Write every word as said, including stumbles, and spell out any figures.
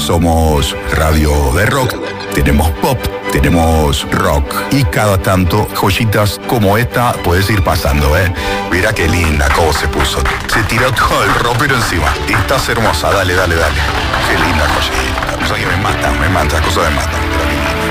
Somos radio de rock, tenemos pop, tenemos rock y cada tanto joyitas como esta puedes ir pasando, ¿eh? Mira qué linda cómo se puso. Se tiró todo el ropero encima. Y estás hermosa, dale, dale, dale. Qué linda joyita. O sea que me matan, me matan, las cosas me matan.